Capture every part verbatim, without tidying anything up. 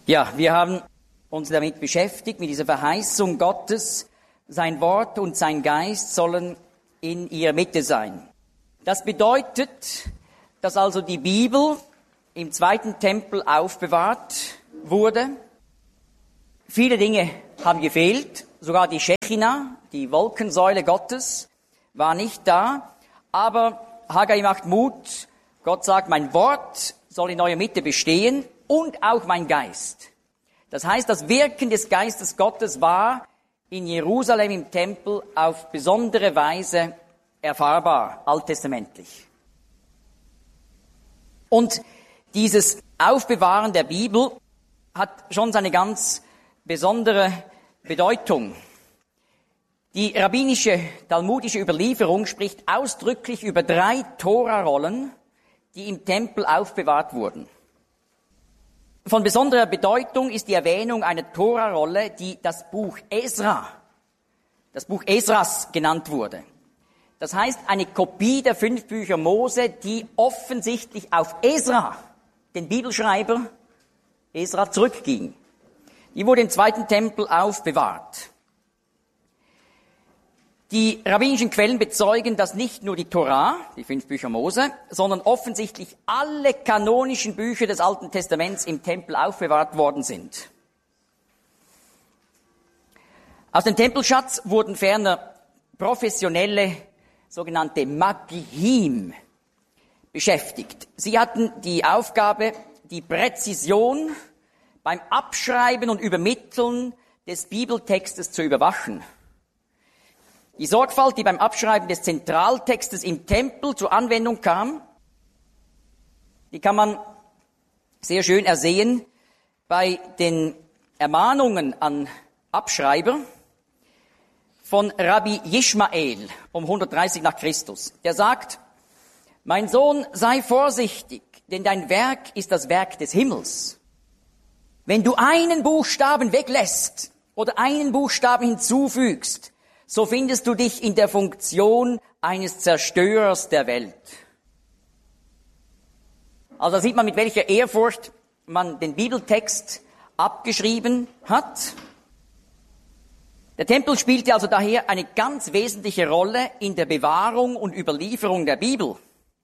Ja, wir haben uns damit beschäftigt, mit dieser Verheißung Gottes. Sein Wort und sein Geist sollen in ihrer Mitte sein. Das bedeutet, dass also die Bibel im zweiten Tempel aufbewahrt wurde. Viele Dinge haben gefehlt, sogar die Schechina, die Wolkensäule Gottes, war nicht da. Aber Haggai macht Mut. Gott sagt, mein Wort soll in eurer Mitte bestehen und auch mein Geist. Das heißt, das Wirken des Geistes Gottes war in Jerusalem im Tempel auf besondere Weise erfahrbar, alttestamentlich. Und dieses Aufbewahren der Bibel hat schon seine ganz besondere Bedeutung. Die rabbinische, talmudische Überlieferung spricht ausdrücklich über drei Torarollen, die im Tempel aufbewahrt wurden. Von besonderer Bedeutung ist die Erwähnung einer Torarolle, die das Buch Esra, das Buch Esras genannt wurde. Das heißt, eine Kopie der fünf Bücher Mose, die offensichtlich auf Esra, den Bibelschreiber Esra, zurückging. Die wurde im zweiten Tempel aufbewahrt. Die rabbinischen Quellen bezeugen, dass nicht nur die Torah, die fünf Bücher Mose, sondern offensichtlich alle kanonischen Bücher des Alten Testaments im Tempel aufbewahrt worden sind. Aus dem Tempelschatz wurden ferner professionelle sogenannte Magihim beschäftigt. Sie hatten die Aufgabe, die Präzision beim Abschreiben und Übermitteln des Bibeltextes zu überwachen. Die Sorgfalt, die beim Abschreiben des Zentraltextes im Tempel zur Anwendung kam, die kann man sehr schön ersehen bei den Ermahnungen an Abschreiber von Rabbi Ishmael um hundertdreißig nach Christus. Der sagt, mein Sohn, sei vorsichtig, denn dein Werk ist das Werk des Himmels. Wenn du einen Buchstaben weglässt oder einen Buchstaben hinzufügst, so findest du dich in der Funktion eines Zerstörers der Welt. Also da sieht man, mit welcher Ehrfurcht man den Bibeltext abgeschrieben hat. Der Tempel spielte also daher eine ganz wesentliche Rolle in der Bewahrung und Überlieferung der Bibel.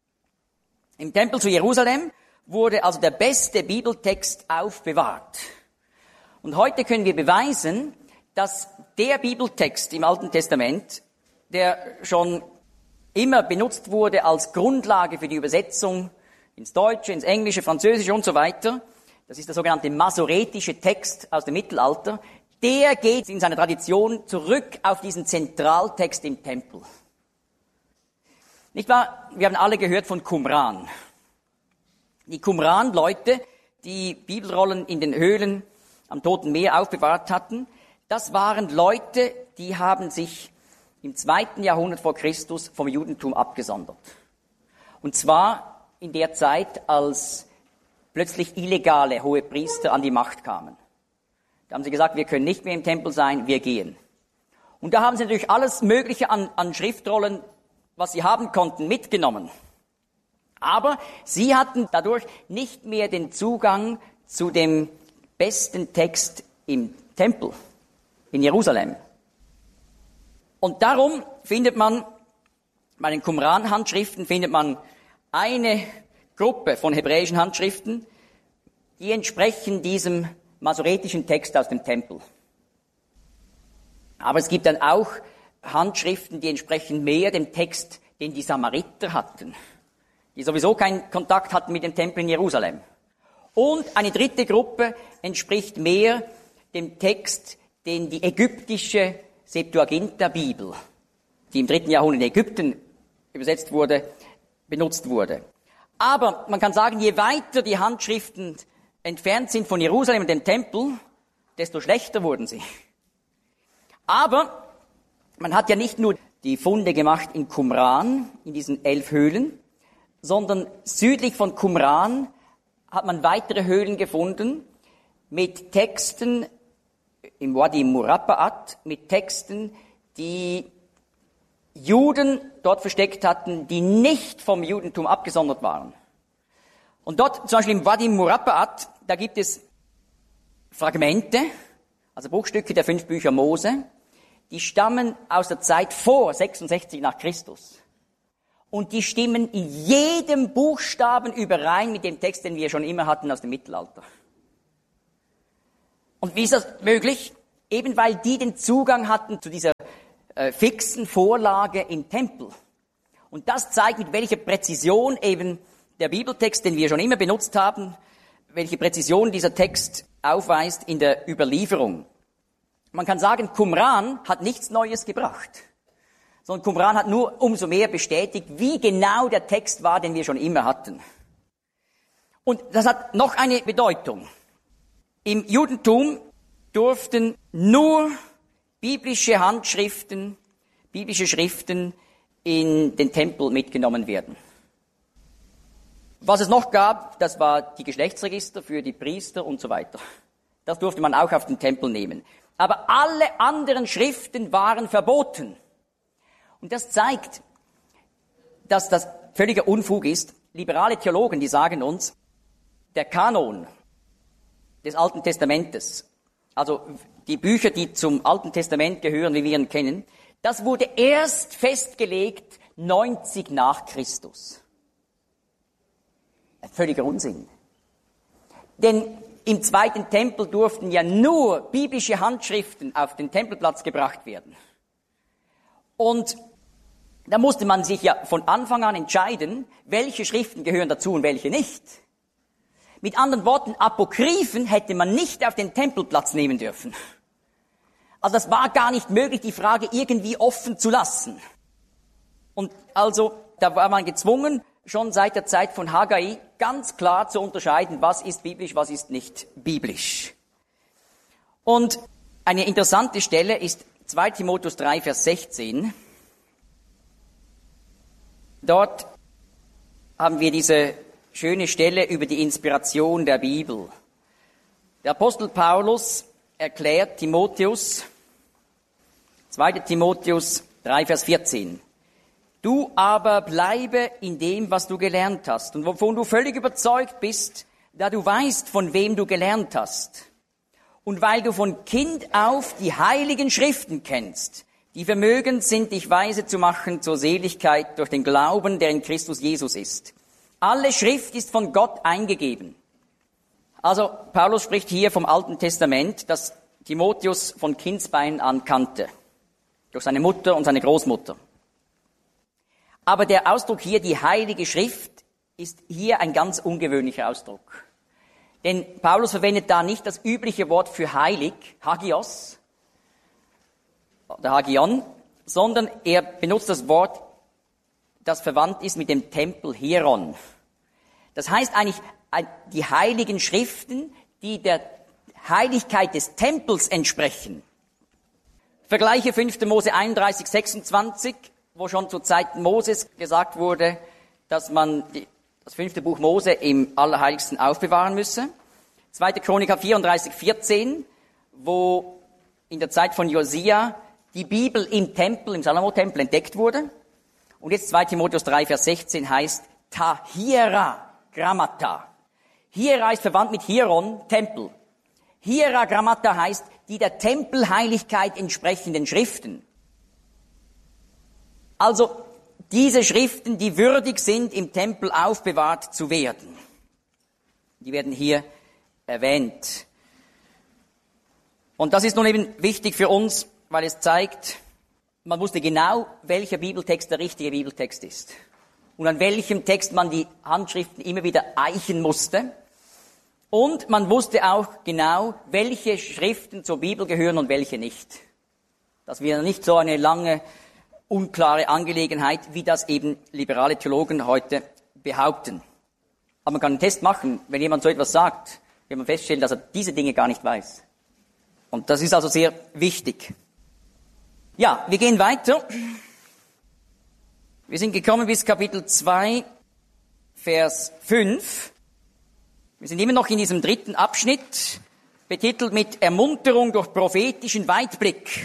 Im Tempel zu Jerusalem wurde also der beste Bibeltext aufbewahrt. Und heute können wir beweisen, dass der Bibeltext im Alten Testament, der schon immer benutzt wurde als Grundlage für die Übersetzung ins Deutsche, ins Englische, Französische und so weiter, das ist der sogenannte masoretische Text aus dem Mittelalter, der geht in seiner Tradition zurück auf diesen Zentraltext im Tempel. Nicht wahr? Wir haben alle gehört von Qumran. Die Qumran-Leute, die Bibelrollen in den Höhlen am Toten Meer aufbewahrt hatten, das waren Leute, die haben sich im zweiten Jahrhundert vor Christus vom Judentum abgesondert. Und zwar in der Zeit, als plötzlich illegale Hohepriester an die Macht kamen. Da haben sie gesagt, wir können nicht mehr im Tempel sein, wir gehen. Und da haben sie natürlich alles Mögliche an, an Schriftrollen, was sie haben konnten, mitgenommen. Aber sie hatten dadurch nicht mehr den Zugang zu dem besten Text im Tempel in Jerusalem. Und darum findet man, bei den Qumran-Handschriften findet man eine Gruppe von hebräischen Handschriften, die entsprechen diesem masoretischen Text aus dem Tempel. Aber es gibt dann auch Handschriften, die entsprechen mehr dem Text, den die Samariter hatten, die sowieso keinen Kontakt hatten mit dem Tempel in Jerusalem. Und eine dritte Gruppe entspricht mehr dem Text, den die ägyptische Septuaginta-Bibel, die im dritten Jahrhundert in Ägypten übersetzt wurde, benutzt wurde. Aber man kann sagen, je weiter die Handschriften entfernt sind von Jerusalem und dem Tempel, desto schlechter wurden sie. Aber man hat ja nicht nur die Funde gemacht in Qumran, in diesen elf Höhlen, sondern südlich von Qumran hat man weitere Höhlen gefunden mit Texten im Wadi Murabba'at, mit Texten, die Juden dort versteckt hatten, die nicht vom Judentum abgesondert waren. Und dort, zum Beispiel im Wadi Murabba'at, da gibt es Fragmente, also Bruchstücke der fünf Bücher Mose, die stammen aus der Zeit vor sechsundsechzig nach Christus. Und die stimmen in jedem Buchstaben überein mit dem Text, den wir schon immer hatten aus dem Mittelalter. Und wie ist das möglich? Eben weil die den Zugang hatten zu dieser äh, fixen Vorlage im Tempel. Und das zeigt, mit welcher Präzision eben der Bibeltext, den wir schon immer benutzt haben, welche Präzision dieser Text aufweist in der Überlieferung. Man kann sagen, Qumran hat nichts Neues gebracht, sondern Qumran hat nur umso mehr bestätigt, wie genau der Text war, den wir schon immer hatten. Und das hat noch eine Bedeutung. Im Judentum durften nur biblische Handschriften, biblische Schriften in den Tempel mitgenommen werden. Was es noch gab, das war die Geschlechtsregister für die Priester und so weiter. Das durfte man auch auf den Tempel nehmen. Aber alle anderen Schriften waren verboten. Und das zeigt, dass das völliger Unfug ist. Liberale Theologen, die sagen uns, der Kanon des Alten Testamentes, also die Bücher, die zum Alten Testament gehören, wie wir ihn kennen, das wurde erst festgelegt neunzig nach Christus. Ein völliger Unsinn. Denn im zweiten Tempel durften ja nur biblische Handschriften auf den Tempelplatz gebracht werden. Und da musste man sich ja von Anfang an entscheiden, welche Schriften gehören dazu und welche nicht. Mit anderen Worten, Apokryphen hätte man nicht auf den Tempelplatz nehmen dürfen. Also das war gar nicht möglich, die Frage irgendwie offen zu lassen. Und also, da war man gezwungen, schon seit der Zeit von Haggai ganz klar zu unterscheiden, was ist biblisch, was ist nicht biblisch. Und eine interessante Stelle ist zweiter Timotheus drei, Vers sechzehn. Dort haben wir diese schöne Stelle über die Inspiration der Bibel. Der Apostel Paulus erklärt Timotheus, zweiter Timotheus drei, Vers vierzehn. Du aber bleibe in dem, was du gelernt hast und wovon du völlig überzeugt bist, da du weißt, von wem du gelernt hast. Und weil du von Kind auf die heiligen Schriften kennst, die vermögend sind, dich weise zu machen zur Seligkeit durch den Glauben, der in Christus Jesus ist. Alle Schrift ist von Gott eingegeben. Also Paulus spricht hier vom Alten Testament, das Timotheus von Kindsbeinen an kannte, durch seine Mutter und seine Großmutter. Aber der Ausdruck hier, die Heilige Schrift, ist hier ein ganz ungewöhnlicher Ausdruck. Denn Paulus verwendet da nicht das übliche Wort für heilig, Hagios, oder Hagion, sondern er benutzt das Wort, das verwandt ist mit dem Tempel Hieron. Das heißt eigentlich die heiligen Schriften, die der Heiligkeit des Tempels entsprechen. Vergleiche fünfter Mose einunddreißig, sechsundzwanzig, wo schon zur Zeit Moses gesagt wurde, dass man die, das fünfte Buch Mose im Allerheiligsten aufbewahren müsse. zweiter Chroniker vierunddreißig, vierzehn, wo in der Zeit von Josia die Bibel im Tempel, im Salomo-Tempel entdeckt wurde. Und jetzt zweiter Timotheus drei, Vers sechzehn heißt Tahira Grammata. Hiera ist verwandt mit Hieron, Tempel. Hiera Grammata heißt die der Tempelheiligkeit entsprechenden Schriften. Also diese Schriften, die würdig sind, im Tempel aufbewahrt zu werden. Die werden hier erwähnt. Und das ist nun eben wichtig für uns, weil es zeigt, man wusste genau, welcher Bibeltext der richtige Bibeltext ist. Und an welchem Text man die Handschriften immer wieder eichen musste. Und man wusste auch genau, welche Schriften zur Bibel gehören und welche nicht. Das wäre nicht so eine lange, unklare Angelegenheit, wie das eben liberale Theologen heute behaupten. Aber man kann einen Test machen, wenn jemand so etwas sagt, wird man feststellen, dass er diese Dinge gar nicht weiß. Und das ist also sehr wichtig. Ja, wir gehen weiter. Wir sind gekommen bis Kapitel zwei, Vers fünf. Wir sind immer noch in diesem dritten Abschnitt, betitelt mit Ermunterung durch prophetischen Weitblick.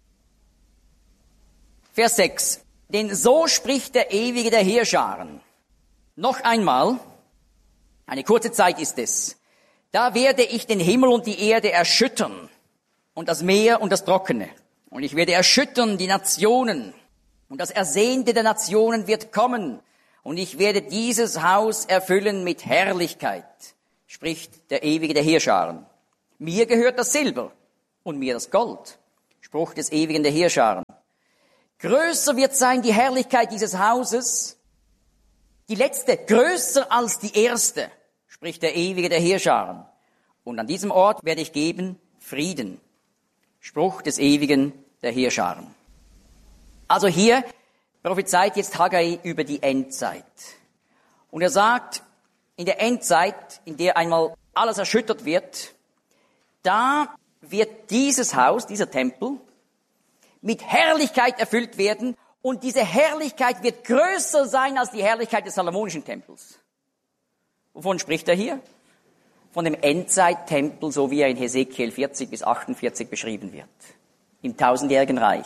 Vers sechs. Denn so spricht der Ewige der Heerscharen. Noch einmal, eine kurze Zeit ist es, Da werde ich den Himmel und die Erde erschüttern und das Meer und das Trockene. Und ich werde erschüttern die Nationen und das Ersehnte der Nationen wird kommen. Und ich werde dieses Haus erfüllen mit Herrlichkeit, spricht der Ewige der Heerscharen. Mir gehört das Silber und mir das Gold, Spruch des Ewigen der Heerscharen. Größer wird sein die Herrlichkeit dieses Hauses, die letzte, größer als die erste, spricht der Ewige der Heerscharen. Und an diesem Ort werde ich geben Frieden, Spruch des Ewigen der Heerscharen. Also hier prophezeit jetzt Haggai über die Endzeit. Und er sagt, in der Endzeit, in der einmal alles erschüttert wird, da wird dieses Haus, dieser Tempel, mit Herrlichkeit erfüllt werden und diese Herrlichkeit wird größer sein als die Herrlichkeit des Salomonischen Tempels. Wovon spricht er hier? Von dem Endzeittempel, so wie er in Hesekiel vierzig bis achtundvierzig beschrieben wird, im tausendjährigen Reich.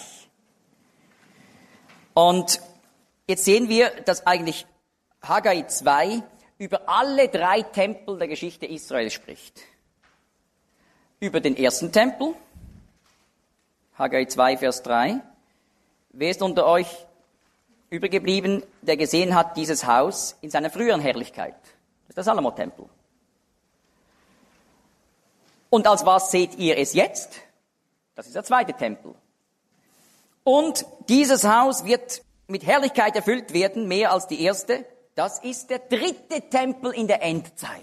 Und jetzt sehen wir, dass eigentlich Haggai zwei über alle drei Tempel der Geschichte Israels spricht. Über den ersten Tempel, Haggai zwei, Vers drei. Wer ist unter euch übergeblieben, der gesehen hat dieses Haus in seiner früheren Herrlichkeit? Das ist der Salomo-Tempel. Und als was seht ihr es jetzt? Das ist der zweite Tempel. Und dieses Haus wird mit Herrlichkeit erfüllt werden, mehr als die erste. Das ist der dritte Tempel in der Endzeit.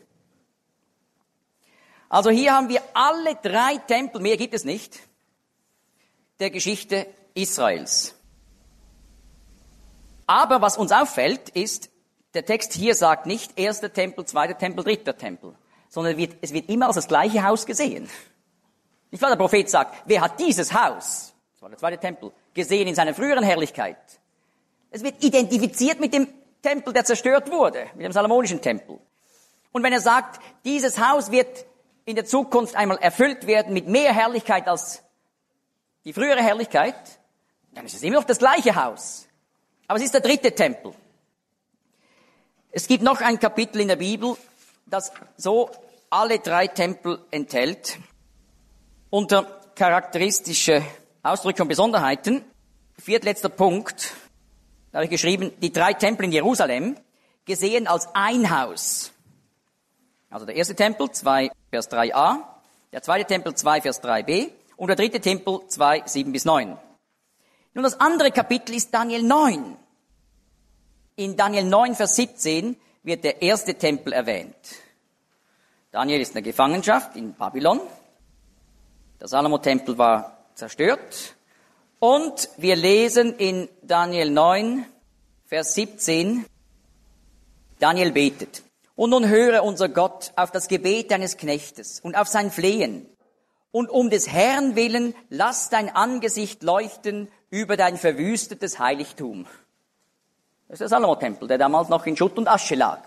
Also hier haben wir alle drei Tempel, mehr gibt es nicht, der Geschichte Israels. Aber was uns auffällt, ist, der Text hier sagt nicht erster Tempel, zweiter Tempel, dritter Tempel, sondern wird, es wird immer als das gleiche Haus gesehen. Nicht wahr? Der Prophet sagt, wer hat dieses Haus, das war der zweite Tempel, gesehen in seiner früheren Herrlichkeit? Es wird identifiziert mit dem Tempel, der zerstört wurde, mit dem Salomonischen Tempel. Und wenn er sagt, dieses Haus wird in der Zukunft einmal erfüllt werden mit mehr Herrlichkeit als die frühere Herrlichkeit, dann ist es immer noch das gleiche Haus. Aber es ist der dritte Tempel. Es gibt noch ein Kapitel in der Bibel, das so alle drei Tempel enthält, unter charakteristische Ausdrücke und Besonderheiten. Viertletzter Punkt, da habe ich geschrieben, die drei Tempel in Jerusalem, gesehen als ein Haus. Also der erste Tempel, zwei, Vers drei a, der zweite Tempel, zwei, Vers drei b und der dritte Tempel, zwei, sieben bis neun. Nun, das andere Kapitel ist Daniel neun. In Daniel neun, Vers siebzehn wird der erste Tempel erwähnt. Daniel ist in der Gefangenschaft in Babylon. Der Salomo-Tempel war zerstört. Und wir lesen in Daniel neun, Vers siebzehn, Daniel betet. Und nun höre unser Gott auf das Gebet deines Knechtes und auf sein Flehen. Und um des Herrn willen, lass dein Angesicht leuchten über dein verwüstetes Heiligtum. Das ist der Salomo-Tempel, der damals noch in Schutt und Asche lag.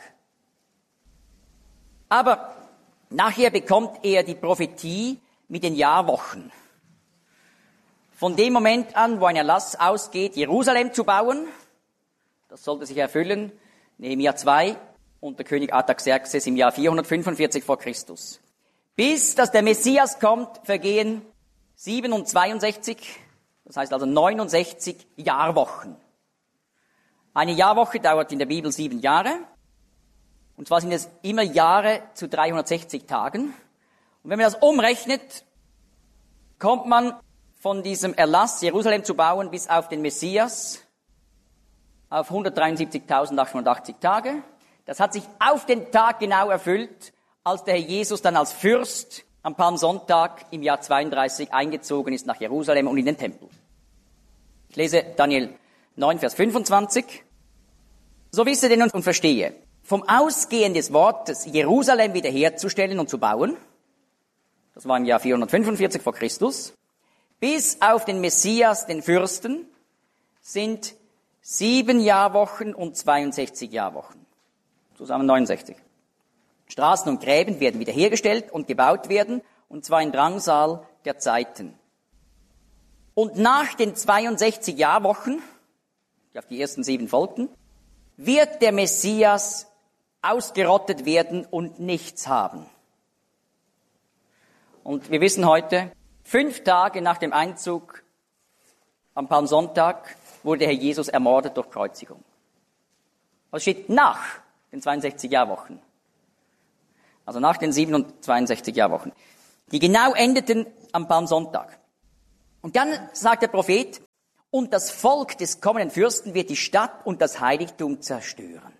Aber nachher bekommt er die Prophetie mit den Jahrwochen. Von dem Moment an, wo ein Erlass ausgeht, Jerusalem zu bauen, das sollte sich erfüllen, Nehemia zwei, unter König Artaxerxes im Jahr vierhundertfünfundvierzig vor Christus. Bis dass der Messias kommt, vergehen siebenundzweiundsechzig, das heißt also neunundsechzig Jahrwochen. Eine Jahrwoche dauert in der Bibel sieben Jahre. Und zwar sind es immer Jahre zu dreihundertsechzig Tagen. Und wenn man das umrechnet, kommt man von diesem Erlass, Jerusalem zu bauen, bis auf den Messias auf hundertdreiundsiebzigtausendachthundertachtzig Tage. Das hat sich auf den Tag genau erfüllt, als der Herr Jesus dann als Fürst am Palmsonntag im Jahr zweiunddreißig eingezogen ist nach Jerusalem und in den Tempel. Ich lese Daniel neun, Vers fünfundzwanzig. So wisse denn und verstehe, vom Ausgehen des Wortes, Jerusalem wiederherzustellen und zu bauen, das war im Jahr vierhundertfünfundvierzig vor Christus, bis auf den Messias, den Fürsten, sind sieben Jahrwochen und zweiundsechzig Jahrwochen. Zusammen neunundsechzig. Straßen und Gräben werden wiederhergestellt und gebaut werden, und zwar in Drangsal der Zeiten. Und nach den zweiundsechzig Jahrwochen, die auf die ersten sieben folgten, wird der Messias ausgerottet werden und nichts haben. Und wir wissen heute, fünf Tage nach dem Einzug am Palmsonntag wurde der Herr Jesus ermordet durch Kreuzigung. Das steht nach den zweiundsechzig Jahrwochen. Also nach den siebenundzweiundsechzig Jahrwochen. Die genau endeten am Palmsonntag. Und dann sagt der Prophet, und das Volk des kommenden Fürsten wird die Stadt und das Heiligtum zerstören.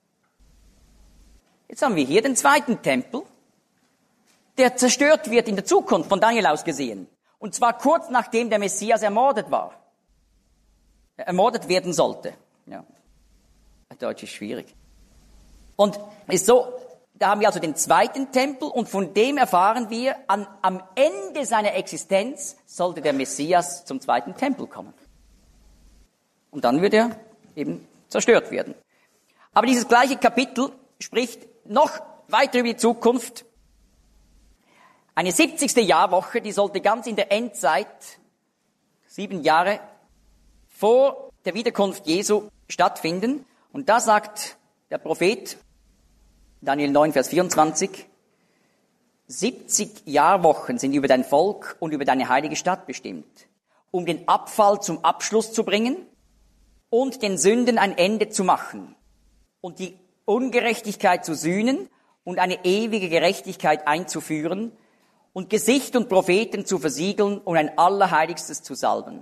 Jetzt haben wir hier den zweiten Tempel, der zerstört wird in der Zukunft, von Daniel aus gesehen. Und zwar kurz nachdem der Messias ermordet war. Ermordet werden sollte. Ja. Deutsch ist schwierig. Und ist so, da haben wir also den zweiten Tempel und von dem erfahren wir, an, am Ende seiner Existenz sollte der Messias zum zweiten Tempel kommen. Und dann wird er eben zerstört werden. Aber dieses gleiche Kapitel spricht noch weiter über die Zukunft. Eine siebzigste Jahrwoche, die sollte ganz in der Endzeit, sieben Jahre vor der Wiederkunft Jesu stattfinden. Und da sagt der Prophet, Daniel neun, Vers vierundzwanzig, siebzig Jahrwochen sind über dein Volk und über deine heilige Stadt bestimmt, um den Abfall zum Abschluss zu bringen und den Sünden ein Ende zu machen und die Ungerechtigkeit zu sühnen und eine ewige Gerechtigkeit einzuführen und Gesicht und Propheten zu versiegeln und ein Allerheiligstes zu salben.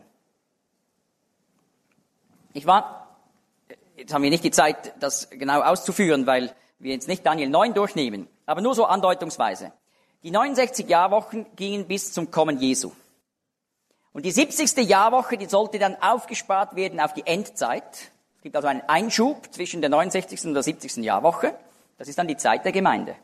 Ich war, jetzt haben wir nicht die Zeit, das genau auszuführen, weil wir jetzt nicht Daniel neun durchnehmen, aber nur so andeutungsweise. Die neunundsechzig Jahrwochen gingen bis zum Kommen Jesu. Und die siebzigste Jahrwoche, die sollte dann aufgespart werden auf die Endzeit. Es gibt also einen Einschub zwischen der neunundsechzigsten und der siebzigsten Jahrwoche. Das ist dann die Zeit der Gemeinde.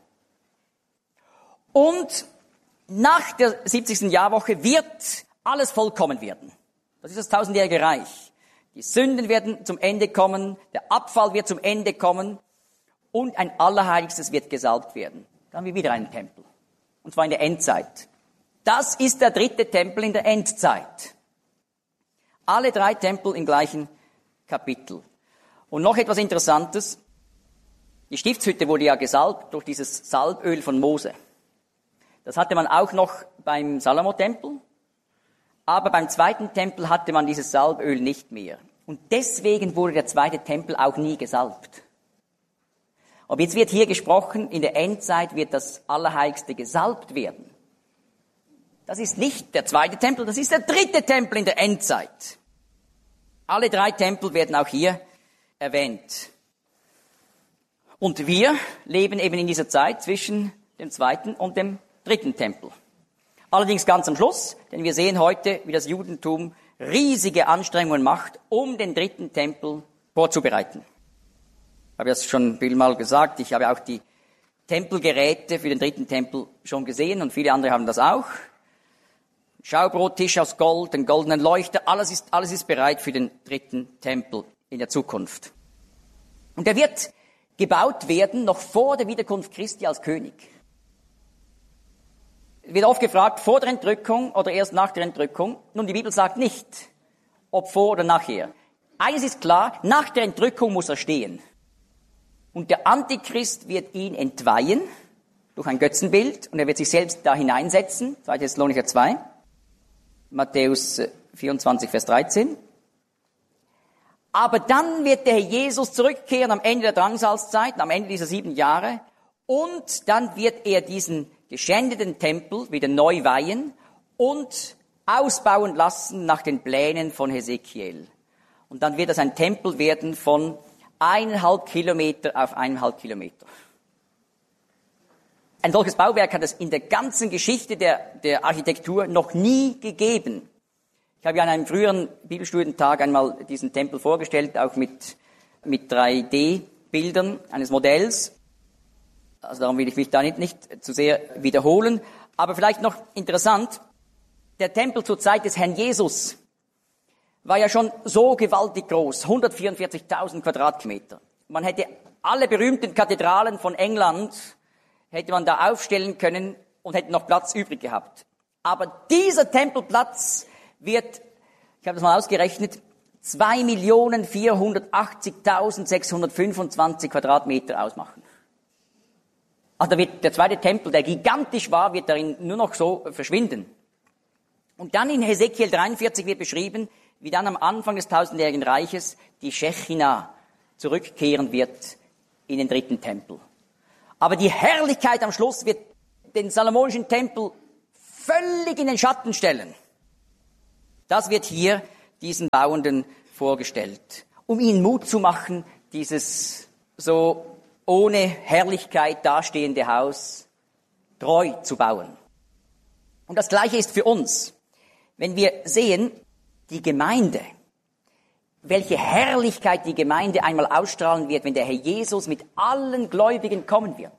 Und nach der siebzigsten Jahrwoche wird alles vollkommen werden. Das ist das tausendjährige Reich. Die Sünden werden zum Ende kommen, der Abfall wird zum Ende kommen und ein Allerheiligstes wird gesalbt werden. Dann haben wir wieder einen Tempel. Und zwar in der Endzeit. Das ist der dritte Tempel in der Endzeit. Alle drei Tempel im gleichen Kapitel. Und noch etwas Interessantes. Die Stiftshütte wurde ja gesalbt durch dieses Salböl von Mose. Das hatte man auch noch beim Salomo-Tempel. Aber beim zweiten Tempel hatte man dieses Salböl nicht mehr. Und deswegen wurde der zweite Tempel auch nie gesalbt. Aber jetzt wird hier gesprochen, in der Endzeit wird das Allerheiligste gesalbt werden. Das ist nicht der zweite Tempel, das ist der dritte Tempel in der Endzeit. Alle drei Tempel werden auch hier erwähnt. Und wir leben eben in dieser Zeit zwischen dem zweiten und dem dritten Tempel. Allerdings ganz am Schluss, denn wir sehen heute, wie das Judentum riesige Anstrengungen macht, um den dritten Tempel vorzubereiten. Ich habe das schon vielmal gesagt, ich habe auch die Tempelgeräte für den dritten Tempel schon gesehen und viele andere haben das auch. Schaubrottisch aus Gold, den goldenen Leuchter, alles ist, alles ist bereit für den dritten Tempel in der Zukunft. Und der wird gebaut werden noch vor der Wiederkunft Christi als König. Es wird oft gefragt, vor der Entrückung oder erst nach der Entrückung. Nun, die Bibel sagt nicht, ob vor oder nachher. Eines ist klar, nach der Entrückung muss er stehen. Und der Antichrist wird ihn entweihen durch ein Götzenbild und er wird sich selbst da hineinsetzen. zweiter Thessalonicher zwei, Matthäus vierundzwanzig, Vers dreizehn. Aber dann wird der Herr Jesus zurückkehren am Ende der Drangsalzzeit, am Ende dieser sieben Jahre. Und dann wird er diesen geschändeten Tempel wieder neu weihen und ausbauen lassen nach den Plänen von Hesekiel. Und dann wird das ein Tempel werden von eineinhalb Kilometer auf eineinhalb Kilometer. Ein solches Bauwerk hat es in der ganzen Geschichte der, der Architektur noch nie gegeben. Ich habe ja an einem früheren Bibelstudientag einmal diesen Tempel vorgestellt, auch mit, mit drei D Bildern eines Modells. Also darum will ich mich da nicht, nicht zu sehr wiederholen. Aber vielleicht noch interessant, der Tempel zur Zeit des Herrn Jesus war ja schon so gewaltig groß, hundertvierundvierzigtausend Quadratkilometer. Man hätte alle berühmten Kathedralen von England, hätte man da aufstellen können und hätte noch Platz übrig gehabt. Aber dieser Tempelplatz wird, ich habe das mal ausgerechnet, zwei Millionen vierhundertachtzigtausendsechshundertfünfundzwanzig Quadratmeter ausmachen. Also da wird der zweite Tempel, der gigantisch war, wird darin nur noch so verschwinden. Und dann in Hesekiel dreiundvierzig wird beschrieben, wie dann am Anfang des tausendjährigen Reiches die Schechina zurückkehren wird in den dritten Tempel. Aber die Herrlichkeit am Schluss wird den salomonischen Tempel völlig in den Schatten stellen. Das wird hier diesen Bauenden vorgestellt, um ihnen Mut zu machen, dieses so ohne Herrlichkeit dastehende Haus treu zu bauen. Und das Gleiche ist für uns. Wenn wir sehen, die Gemeinde, welche Herrlichkeit die Gemeinde einmal ausstrahlen wird, wenn der Herr Jesus mit allen Gläubigen kommen wird.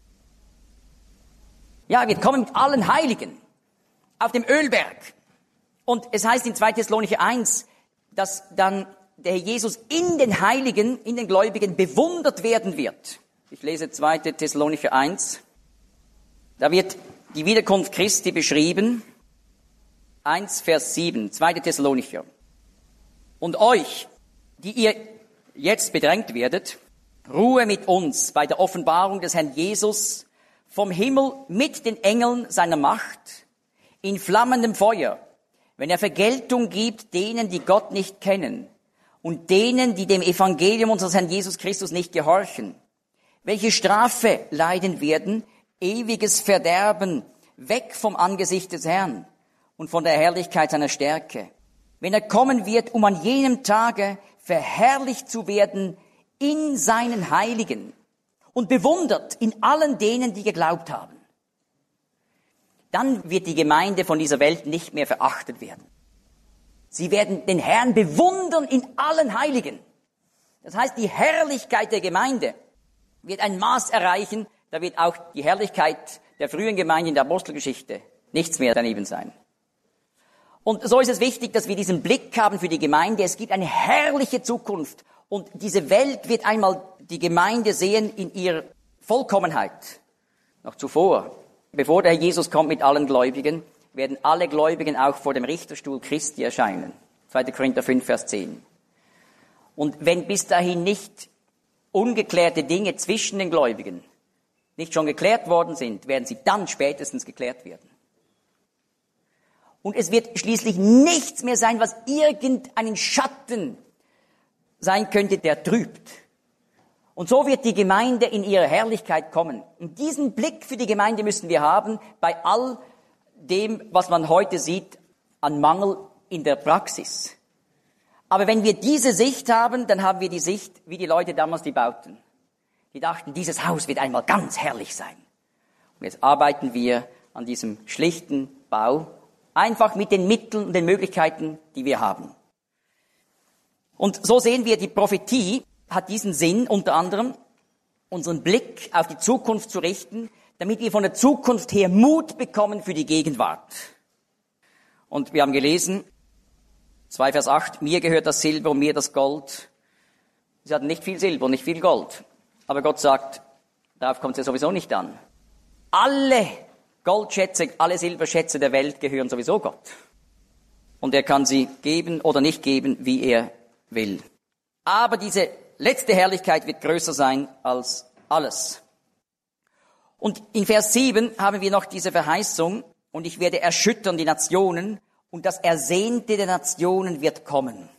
Ja, er wird kommen mit allen Heiligen auf dem Ölberg. Und es heißt in zweiter Thessalonicher eins, dass dann der Herr Jesus in den Heiligen, in den Gläubigen bewundert werden wird. Ich lese zweiter Thessalonicher eins. Da wird die Wiederkunft Christi beschrieben. eins, Vers sieben, zweiter Thessalonicher. Und euch, die ihr jetzt bedrängt werdet, Ruhe mit uns bei der Offenbarung des Herrn Jesus vom Himmel mit den Engeln seiner Macht in flammendem Feuer, wenn er Vergeltung gibt denen, die Gott nicht kennen und denen, die dem Evangelium unseres Herrn Jesus Christus nicht gehorchen, welche Strafe leiden werden, ewiges Verderben, weg vom Angesicht des Herrn und von der Herrlichkeit seiner Stärke, wenn er kommen wird, um an jenem Tage verherrlicht zu werden in seinen Heiligen und bewundert in allen denen, die geglaubt haben. Dann wird die Gemeinde von dieser Welt nicht mehr verachtet werden. Sie werden den Herrn bewundern in allen Heiligen. Das heißt, die Herrlichkeit der Gemeinde wird ein Maß erreichen, da wird auch die Herrlichkeit der frühen Gemeinde in der Apostelgeschichte nichts mehr daneben sein. Und so ist es wichtig, dass wir diesen Blick haben für die Gemeinde. Es gibt eine herrliche Zukunft und diese Welt wird einmal die Gemeinde sehen in ihrer Vollkommenheit. Noch zuvor, bevor der Herr Jesus kommt mit allen Gläubigen, werden alle Gläubigen auch vor dem Richterstuhl Christi erscheinen. zweiter Korinther fünf, Vers zehn. Und wenn bis dahin nicht ungeklärte Dinge zwischen den Gläubigen nicht schon geklärt worden sind, werden sie dann spätestens geklärt werden. Und es wird schließlich nichts mehr sein, was irgendeinen Schatten sein könnte, der trübt. Und so wird die Gemeinde in ihrer Herrlichkeit kommen. Und diesen Blick für die Gemeinde müssen wir haben bei all dem, was man heute sieht an Mangel in der Praxis. Aber wenn wir diese Sicht haben, dann haben wir die Sicht, wie die Leute damals die bauten. Die dachten, dieses Haus wird einmal ganz herrlich sein. Und jetzt arbeiten wir an diesem schlichten Bau, einfach mit den Mitteln und den Möglichkeiten, die wir haben. Und so sehen wir, die Prophetie hat diesen Sinn, unter anderem unseren Blick auf die Zukunft zu richten, damit wir von der Zukunft her Mut bekommen für die Gegenwart. Und wir haben gelesen, zwei Vers acht, mir gehört das Silber und mir das Gold. Sie hatten nicht viel Silber und nicht viel Gold. Aber Gott sagt, darauf kommt es ja sowieso nicht an. Alle Goldschätze, alle Silberschätze der Welt gehören sowieso Gott. Und er kann sie geben oder nicht geben, wie er will. Aber diese letzte Herrlichkeit wird größer sein als alles. Und in Vers sieben haben wir noch diese Verheißung, und ich werde erschüttern die Nationen, und das Ersehnte der Nationen wird kommen.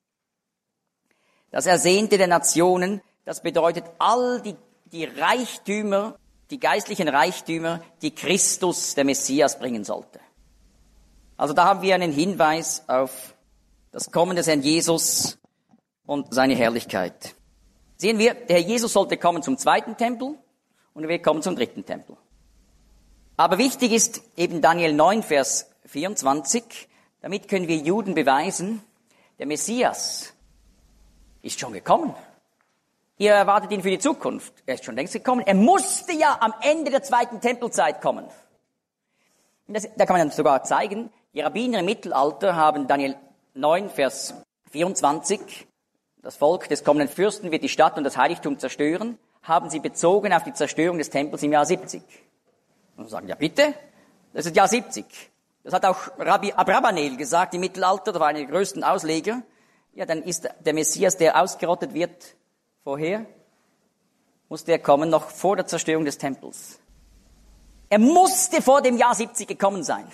Das Ersehnte der Nationen, das bedeutet all die, die Reichtümer, die geistlichen Reichtümer, die Christus, der Messias, bringen sollte. Also da haben wir einen Hinweis auf das Kommen des Herrn Jesus und seine Herrlichkeit. Sehen wir, der Herr Jesus sollte kommen zum zweiten Tempel und er wird kommen zum dritten Tempel. Aber wichtig ist eben Daniel neun, Vers vierundzwanzig, damit können wir Juden beweisen, der Messias ist schon gekommen. Ihr erwartet ihn für die Zukunft. Er ist schon längst gekommen. Er musste ja am Ende der zweiten Tempelzeit kommen. Und das, da kann man sogar zeigen, die Rabbiner im Mittelalter haben Daniel neun, Vers vierundzwanzig, das Volk des kommenden Fürsten wird die Stadt und das Heiligtum zerstören, haben sie bezogen auf die Zerstörung des Tempels im Jahr siebzig. Und sagen, ja bitte, das ist Jahr siebzig. Das hat auch Rabbi Abravanel gesagt im Mittelalter, der war einer der größten Ausleger. Ja, dann ist der Messias, der ausgerottet wird, vorher? musste er kommen, noch vor der Zerstörung des Tempels. Er musste vor dem Jahr siebzig gekommen sein.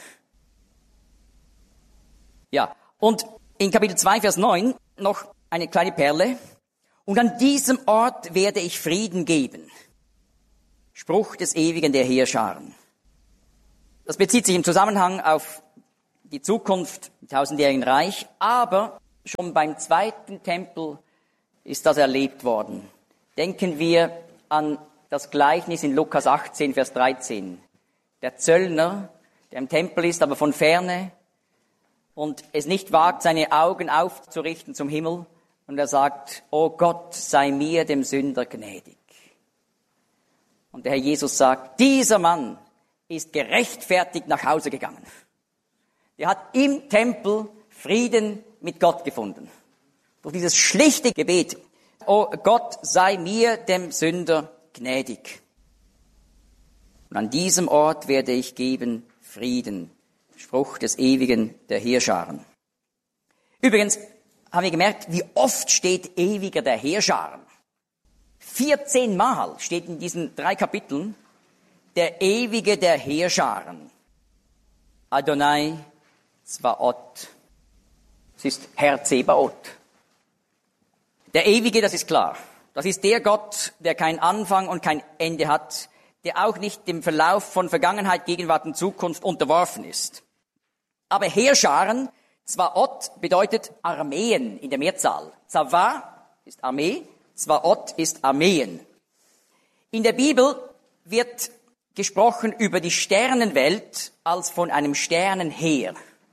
Ja, und in Kapitel zwei, Vers neun noch eine kleine Perle. Und an diesem Ort werde ich Frieden geben. Spruch des Ewigen der Heerscharen. Das bezieht sich im Zusammenhang auf die Zukunft im tausendjährigen Reich, aber schon beim zweiten Tempel ist das erlebt worden. Denken wir an das Gleichnis in Lukas achtzehn, Vers dreizehn. Der Zöllner, der im Tempel ist, aber von ferne und es nicht wagt, seine Augen aufzurichten zum Himmel, und er sagt, O Gott, sei mir, dem Sünder, gnädig. Und der Herr Jesus sagt, dieser Mann ist gerechtfertigt nach Hause gegangen. Er hat im Tempel Frieden mit Gott gefunden. Durch dieses schlichte Gebet, O Gott, sei mir, dem Sünder, gnädig. Und an diesem Ort werde ich geben Frieden. Spruch des Ewigen der Heerscharen. Übrigens haben wir gemerkt, wie oft steht Ewiger der Heerscharen. vierzehn Mal steht in diesen drei Kapiteln der Ewige der Heerscharen. Adonai Zvaot. Das ist Herr Zebaoth. Der Ewige, das ist klar. Das ist der Gott, der keinen Anfang und kein Ende hat, der auch nicht dem Verlauf von Vergangenheit, Gegenwart und Zukunft unterworfen ist. Aber Heerscharen, Zvaot bedeutet Armeen in der Mehrzahl. Zava ist Armee, Zvaot ist Armeen. In der Bibel wird gesprochen über die Sternenwelt als von einem Sternenheer.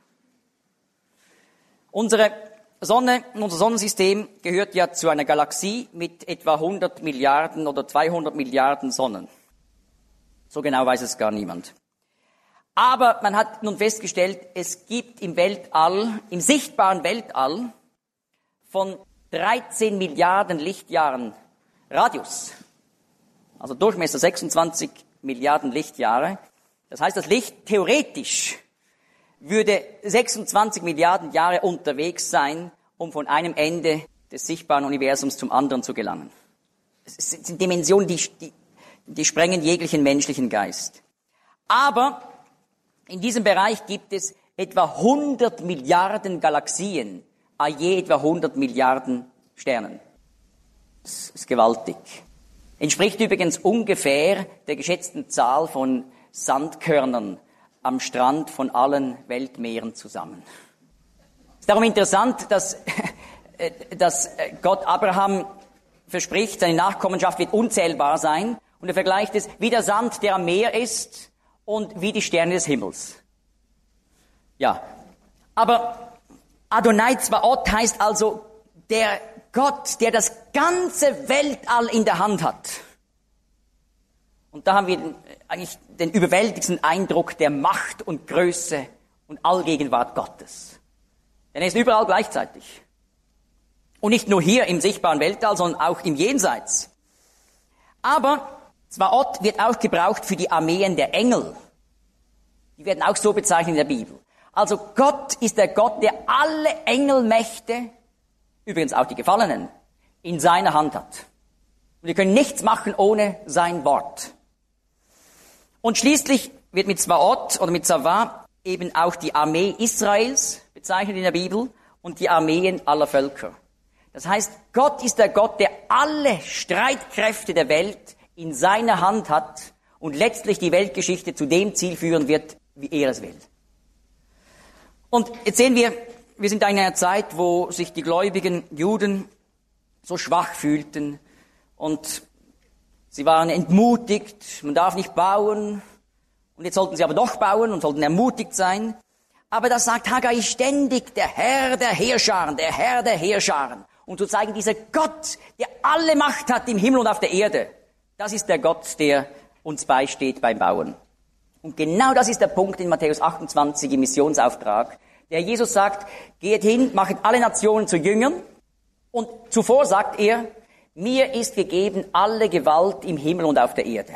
Unsere Sonne, unser Sonnensystem gehört ja zu einer Galaxie mit etwa hundert Milliarden oder zweihundert Milliarden Sonnen. So genau weiß es gar niemand. Aber man hat nun festgestellt, es gibt im Weltall, im sichtbaren Weltall von dreizehn Milliarden Lichtjahren Radius, also Durchmesser sechsundzwanzig Milliarden Lichtjahre. Das heißt, das Licht theoretisch würde sechsundzwanzig Milliarden Jahre unterwegs sein, um von einem Ende des sichtbaren Universums zum anderen zu gelangen. Es sind Dimensionen, die, die, die sprengen jeglichen menschlichen Geist. Aber in diesem Bereich gibt es etwa hundert Milliarden Galaxien, a je etwa hundert Milliarden Sternen. Das ist gewaltig. Entspricht übrigens ungefähr der geschätzten Zahl von Sandkörnern am Strand von allen Weltmeeren zusammen. Es ist darum interessant, dass, dass Gott Abraham verspricht, seine Nachkommenschaft wird unzählbar sein, und er vergleicht es wie der Sand, der am Meer ist, und wie die Sterne des Himmels. Ja, aber Adonai Zvaot heißt also der Gott, der das ganze Weltall in der Hand hat. Und da haben wir eigentlich den überwältigenden Eindruck der Macht und Größe und Allgegenwart Gottes. Denn er ist überall gleichzeitig. Und nicht nur hier im sichtbaren Weltall, sondern auch im Jenseits. Aber Zvaot wird auch gebraucht für die Armeen der Engel. Die werden auch so bezeichnet in der Bibel. Also Gott ist der Gott, der alle Engelmächte, übrigens auch die Gefallenen, in seiner Hand hat. Und wir können nichts machen ohne sein Wort. Und schließlich wird mit Zvaot oder mit Zava eben auch die Armee Israels bezeichnet in der Bibel und die Armeen aller Völker. Das heißt, Gott ist der Gott, der alle Streitkräfte der Welt in seiner Hand hat und letztlich die Weltgeschichte zu dem Ziel führen wird, wie er es will. Und jetzt sehen wir, wir sind in einer Zeit, wo sich die gläubigen Juden so schwach fühlten und sie waren entmutigt, man darf nicht bauen, und jetzt sollten sie aber doch bauen und sollten ermutigt sein. Aber das sagt Haggai ständig, der Herr der Heerscharen, der Herr der Heerscharen. Und zu zeigen, dieser Gott, der alle Macht hat im Himmel und auf der Erde, das ist der Gott, der uns beisteht beim Bauen. Und genau das ist der Punkt in Matthäus achtundzwanzig im Missionsauftrag. Der Jesus sagt, geht hin, machet alle Nationen zu Jüngern. Und zuvor sagt er, mir ist gegeben alle Gewalt im Himmel und auf der Erde.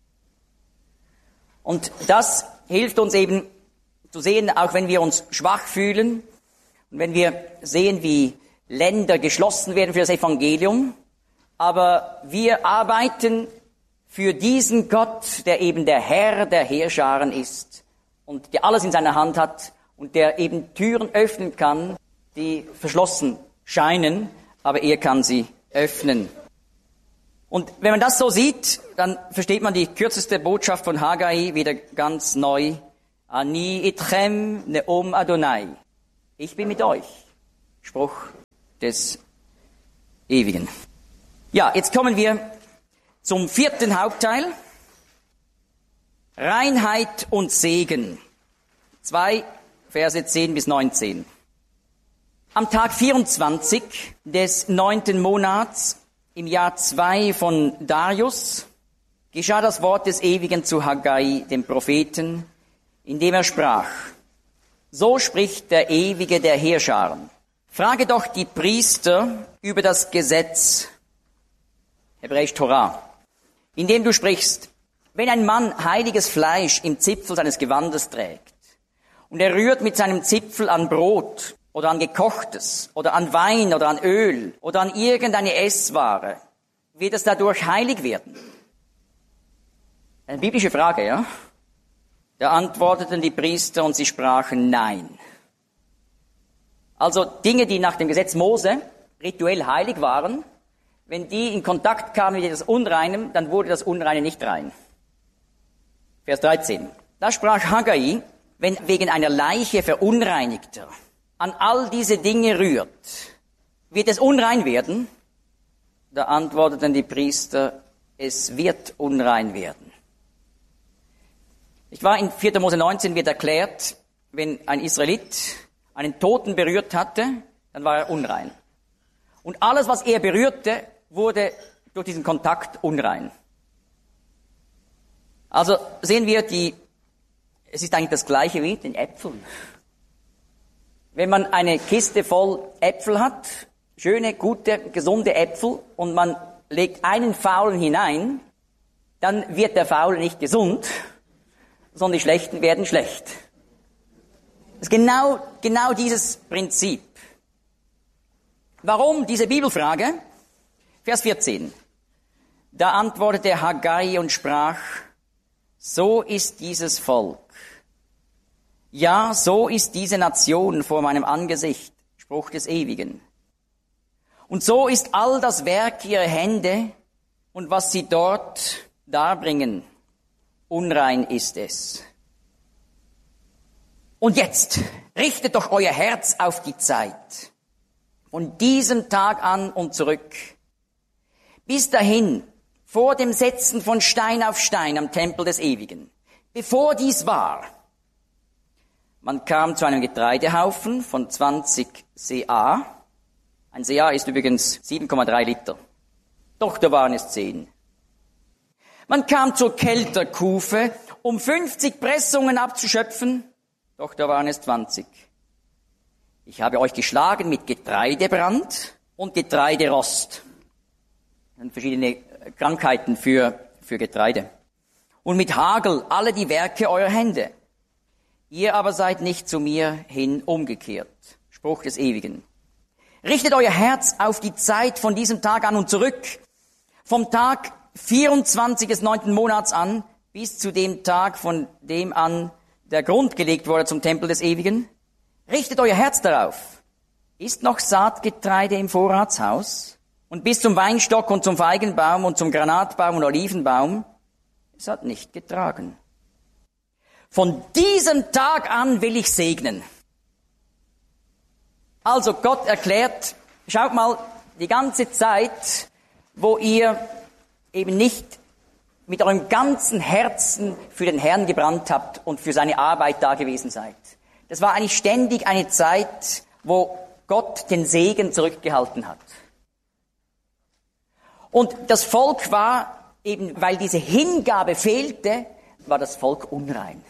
Und das hilft uns eben zu sehen, auch wenn wir uns schwach fühlen und wenn wir sehen, wie Länder geschlossen werden für das Evangelium, aber wir arbeiten für diesen Gott, der eben der Herr der Heerscharen ist und der alles in seiner Hand hat und der eben Türen öffnen kann, die verschlossen scheinen, aber er kann sie öffnen. Und wenn man das so sieht, dann versteht man die kürzeste Botschaft von Haggai wieder ganz neu. Ani itchem neom Adonai. Ich bin mit euch. Spruch des Ewigen. Ja, jetzt kommen wir zum vierten Hauptteil. Reinheit und Segen. Zwei Verse zehn bis neunzehn. Am Tag vierundzwanzig des neunten Monats im Jahr zwei von Darius geschah das Wort des Ewigen zu Haggai, dem Propheten, indem er sprach: So spricht der Ewige der Heerscharen. Frage doch die Priester über das Gesetz, hebräisch Torah, indem du sprichst: Wenn ein Mann heiliges Fleisch im Zipfel seines Gewandes trägt und er rührt mit seinem Zipfel an Brot oder an Gekochtes oder an Wein oder an Öl oder an irgendeine Essware, wird es dadurch heilig werden? Eine biblische Frage, ja? Da antworteten die Priester und sie sprachen nein. Also Dinge, die nach dem Gesetz Mose rituell heilig waren, wenn die in Kontakt kamen mit etwas Unreinem, dann wurde das Unreine nicht rein. Vers dreizehn. Da sprach Haggai: Wenn wegen einer Leiche Verunreinigter an all diese Dinge rührt, wird es unrein werden? Da antworteten die Priester: Es wird unrein werden. Ich war in vierter Mose neunzehn wird erklärt, wenn ein Israelit einen Toten berührt hatte, dann war er unrein. Und alles, was er berührte, wurde durch diesen Kontakt unrein. Also sehen wir, die, es ist eigentlich das Gleiche wie den Äpfeln. Wenn man eine Kiste voll Äpfel hat, schöne, gute, gesunde Äpfel, und man legt einen Faulen hinein, dann wird der Faule nicht gesund, sondern die Schlechten werden schlecht. Das ist genau, genau dieses Prinzip. Warum diese Bibelfrage? Vers vierzehn. Da antwortete Haggai und sprach: So ist dieses Volk. Ja, so ist diese Nation vor meinem Angesicht, Spruch des Ewigen. Und so ist all das Werk ihrer Hände und was sie dort darbringen, unrein ist es. Und jetzt richtet doch euer Herz auf die Zeit, von diesem Tag an und zurück, bis dahin, vor dem Setzen von Stein auf Stein am Tempel des Ewigen. Bevor dies war, man kam zu einem Getreidehaufen von zwanzig Seah. Ein Seah ist übrigens sieben Komma drei Liter. Doch da waren es zehn. Man kam zur Kelterkufe, um fünfzig Pressungen abzuschöpfen. Doch da waren es zwanzig. Ich habe euch geschlagen mit Getreidebrand und Getreiderost. Das sind verschiedene Krankheiten für, für Getreide. Und mit Hagel alle die Werke eurer Hände. Ihr aber seid nicht zu mir hin umgekehrt. Spruch des Ewigen. Richtet euer Herz auf die Zeit von diesem Tag an und zurück. Vom Tag vierundzwanzig des neunten Monats an bis zu dem Tag, von dem an der Grund gelegt wurde zum Tempel des Ewigen. Richtet euer Herz darauf. Ist noch Saatgetreide im Vorratshaus? Und bis zum Weinstock und zum Feigenbaum und zum Granatbaum und Olivenbaum? Es hat nicht getragen. Von diesem Tag an will ich segnen. Also Gott erklärt, schaut mal, die ganze Zeit, wo ihr eben nicht mit eurem ganzen Herzen für den Herrn gebrannt habt und für seine Arbeit da gewesen seid. Das war eigentlich ständig eine Zeit, wo Gott den Segen zurückgehalten hat. Und das Volk war eben, weil diese Hingabe fehlte, war das Volk unrein.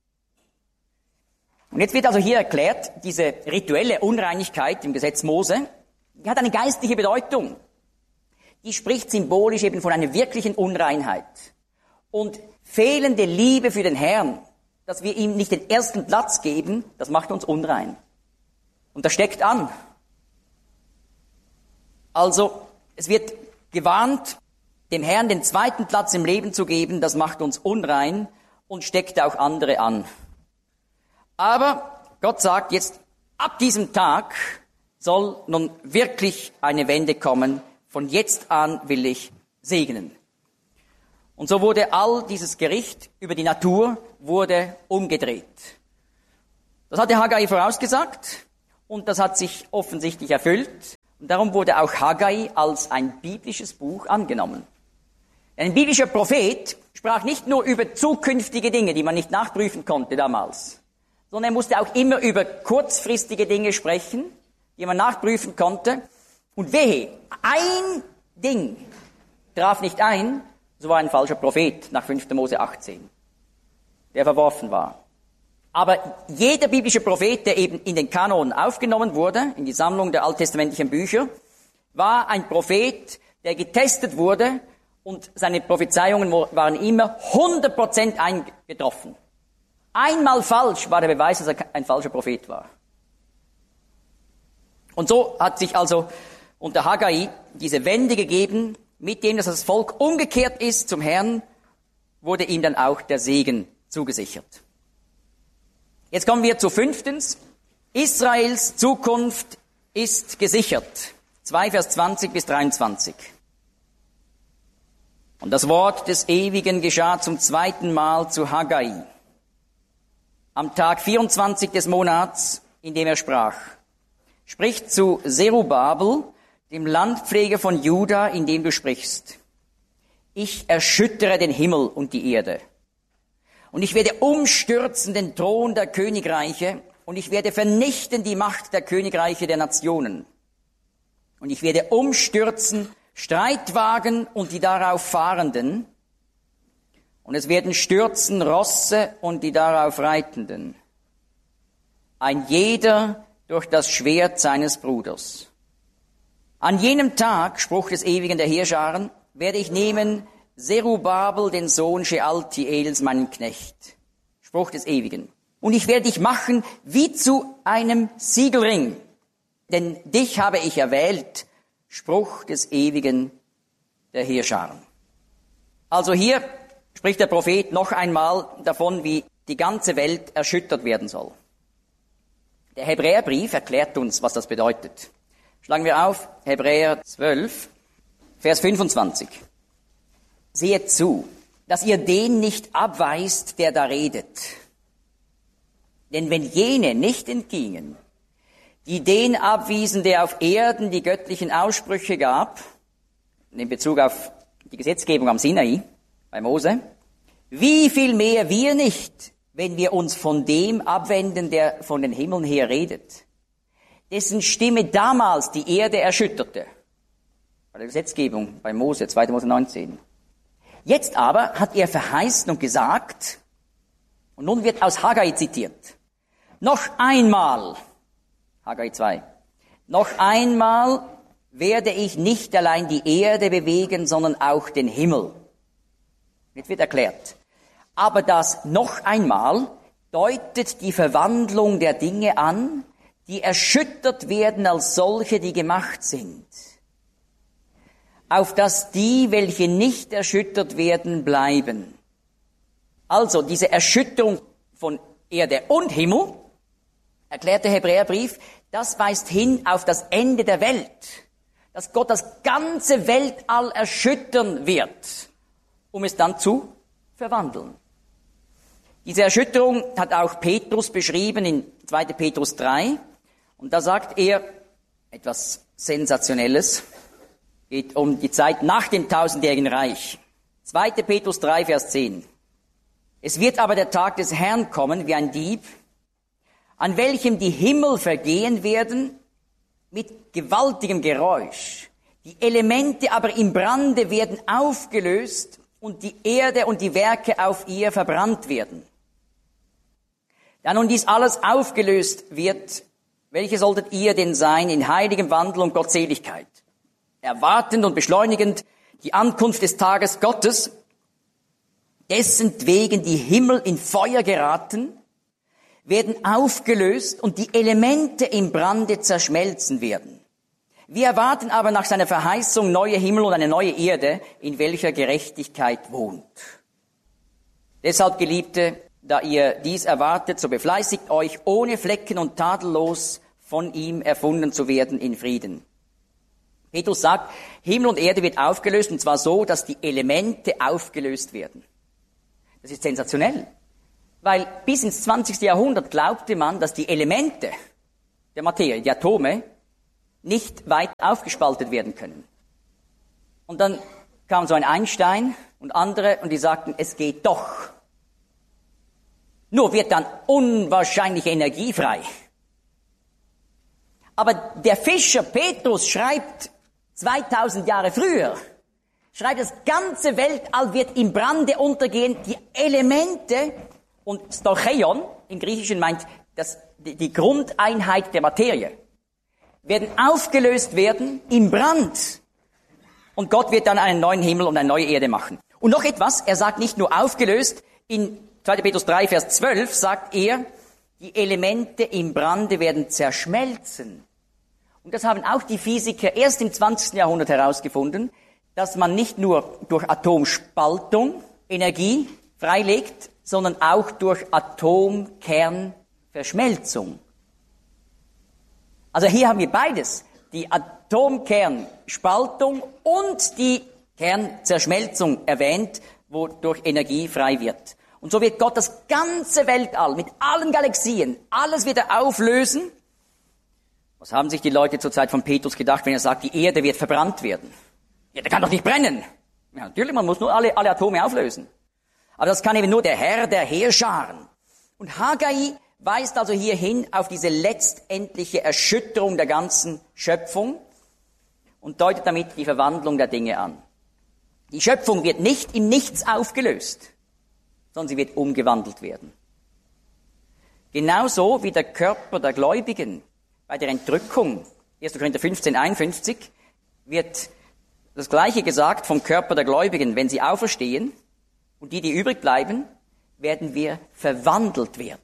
Und jetzt wird also hier erklärt, diese rituelle Unreinigkeit im Gesetz Mose, die hat eine geistliche Bedeutung. Die spricht symbolisch eben von einer wirklichen Unreinheit. Und fehlende Liebe für den Herrn, dass wir ihm nicht den ersten Platz geben, das macht uns unrein. Und das steckt an. Also, es wird gewarnt, dem Herrn den zweiten Platz im Leben zu geben, das macht uns unrein und steckt auch andere an. Aber Gott sagt jetzt, ab diesem Tag soll nun wirklich eine Wende kommen. Von jetzt an will ich segnen. Und so wurde all dieses Gericht über die Natur wurde umgedreht. Das hatte Haggai vorausgesagt und das hat sich offensichtlich erfüllt. Und darum wurde auch Haggai als ein biblisches Buch angenommen. Ein biblischer Prophet sprach nicht nur über zukünftige Dinge, die man nicht nachprüfen konnte damals, sondern er musste auch immer über kurzfristige Dinge sprechen, die man nachprüfen konnte. Und wehe, ein Ding traf nicht ein, so war ein falscher Prophet nach fünfter Mose achtzehn, der verworfen war. Aber jeder biblische Prophet, der eben in den Kanon aufgenommen wurde, in die Sammlung der alttestamentlichen Bücher, war ein Prophet, der getestet wurde und seine Prophezeiungen waren immer hundert Prozent eingetroffen. Einmal falsch war der Beweis, dass er ein falscher Prophet war. Und so hat sich also unter Haggai diese Wende gegeben, mit dem, dass das Volk umgekehrt ist zum Herrn, wurde ihm dann auch der Segen zugesichert. Jetzt kommen wir zu fünftens. Israels Zukunft ist gesichert. zwei Vers zwanzig bis dreiundzwanzig. Und das Wort des Ewigen geschah zum zweiten Mal zu Haggai. Am Tag vierundzwanzig des Monats, in dem er sprach. Spricht zu Zerubabel, dem Landpfleger von Juda, in dem du sprichst. Ich erschüttere den Himmel und die Erde. Und ich werde umstürzen den Thron der Königreiche und ich werde vernichten die Macht der Königreiche der Nationen. Und ich werde umstürzen Streitwagen und die darauf fahrenden. Und es werden stürzen Rosse und die darauf reitenden. Ein jeder durch das Schwert seines Bruders. An jenem Tag, Spruch des Ewigen der Heerscharen, werde ich nehmen Zerubabel, den Sohn Shealtiels, meinen Knecht. Spruch des Ewigen. Und ich werde dich machen wie zu einem Siegelring, denn dich habe ich erwählt. Spruch des Ewigen der Heerscharen. Also hier spricht der Prophet noch einmal davon, wie die ganze Welt erschüttert werden soll. Der Hebräerbrief erklärt uns, was das bedeutet. Schlagen wir auf, Hebräer zwölf, Vers fünfundzwanzig. Seht zu, dass ihr den nicht abweist, der da redet. Denn wenn jene nicht entgingen, die den abwiesen, der auf Erden die göttlichen Aussprüche gab, in Bezug auf die Gesetzgebung am Sinai, bei Mose, wie viel mehr wir nicht, wenn wir uns von dem abwenden, der von den Himmeln her redet, dessen Stimme damals die Erde erschütterte, bei der Gesetzgebung bei Mose, zweiter Mose neunzehn. Jetzt aber hat er verheißen und gesagt, und nun wird aus Haggai zitiert, noch einmal, Haggai zwei, noch einmal werde ich nicht allein die Erde bewegen, sondern auch den Himmel. Jetzt wird erklärt. Aber das noch einmal deutet die Verwandlung der Dinge an, die erschüttert werden als solche, die gemacht sind. Auf dass die, welche nicht erschüttert werden, bleiben. Also diese Erschütterung von Erde und Himmel, erklärt der Hebräerbrief, das weist hin auf das Ende der Welt. Dass Gott das ganze Weltall erschüttern wird, um es dann zu verwandeln. Diese Erschütterung hat auch Petrus beschrieben in zweiter Petrus drei. Und da sagt er etwas Sensationelles. Geht um die Zeit nach dem tausendjährigen Reich. zweiter Petrus drei, Vers zehn. Es wird aber der Tag des Herrn kommen wie ein Dieb, an welchem die Himmel vergehen werden mit gewaltigem Geräusch. Die Elemente aber im Brande werden aufgelöst und die Erde und die Werke auf ihr verbrannt werden. Da nun dies alles aufgelöst wird, welche solltet ihr denn sein in heiligem Wandel und Gottseligkeit, erwartend und beschleunigend die Ankunft des Tages Gottes, dessen wegen die Himmel in Feuer geraten, werden aufgelöst und die Elemente im Brande zerschmelzen werden. Wir erwarten aber nach seiner Verheißung neue Himmel und eine neue Erde, in welcher Gerechtigkeit wohnt. Deshalb, Geliebte, da ihr dies erwartet, so befleißigt euch, ohne Flecken und tadellos von ihm erfunden zu werden in Frieden. Petrus sagt, Himmel und Erde wird aufgelöst, und zwar so, dass die Elemente aufgelöst werden. Das ist sensationell, weil bis ins zwanzigste Jahrhundert glaubte man, dass die Elemente der Materie, die Atome, nicht weit aufgespaltet werden können. Und dann kam so ein Einstein und andere, und die sagten, es geht doch. Nur wird dann unwahrscheinliche Energie frei. Aber der Fischer Petrus schreibt zweitausend Jahre früher, schreibt, das ganze Weltall wird im Brande untergehen, die Elemente, und Stoicheion im Griechischen meint das, die Grundeinheit der Materie, werden aufgelöst werden im Brand. Und Gott wird dann einen neuen Himmel und eine neue Erde machen. Und noch etwas, er sagt nicht nur aufgelöst, in zweiter Petrus drei, Vers zwölf sagt er, die Elemente im Brande werden zerschmelzen. Und das haben auch die Physiker erst im zwanzigsten Jahrhundert herausgefunden, dass man nicht nur durch Atomspaltung Energie freilegt, sondern auch durch Atomkernverschmelzung. Also hier haben wir beides, die Atomkernspaltung und die Kernzerschmelzung erwähnt, wodurch Energie frei wird. Und so wird Gott das ganze Weltall mit allen Galaxien, alles wieder auflösen. Was haben sich die Leute zur Zeit von Petrus gedacht, wenn er sagt, die Erde wird verbrannt werden? Ja, der kann doch nicht brennen. Ja, natürlich, man muss nur alle, alle Atome auflösen. Aber das kann eben nur der Herr der Heerscharen. Und Haggai weist also hier hin auf diese letztendliche Erschütterung der ganzen Schöpfung und deutet damit die Verwandlung der Dinge an. Die Schöpfung wird nicht im Nichts aufgelöst, sondern sie wird umgewandelt werden. Genauso wie der Körper der Gläubigen bei der Entrückung, erster Korinther fünfzehn, einundfünfzig, wird das Gleiche gesagt vom Körper der Gläubigen. Wenn sie auferstehen und die, die übrig bleiben, werden wir verwandelt werden.